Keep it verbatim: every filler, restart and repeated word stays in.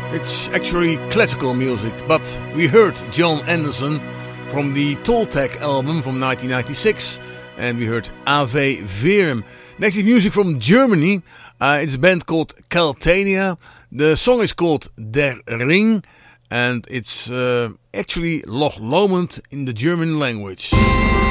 It's actually classical music, but we heard John Anderson from the Toltec album from nineteen ninety-six, and we heard Ave Verum. Next is music from Germany. Uh, it's a band called Caltania. The song is called Der Ring, and it's uh, actually Loch Lomond in the German language.